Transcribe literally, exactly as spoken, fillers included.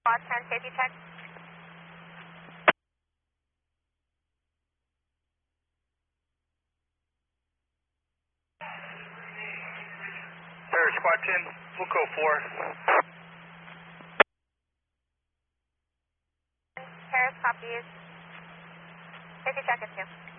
Squad ten, safety check. Sir, Squad ten, Fluco four. Paris copies. Safety check is two.